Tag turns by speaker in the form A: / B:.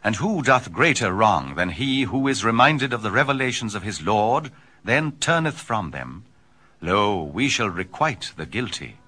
A: And who doth greater wrong than he who is reminded of the revelations of his Lord, then turneth from them? Lo, we shall requite the guilty.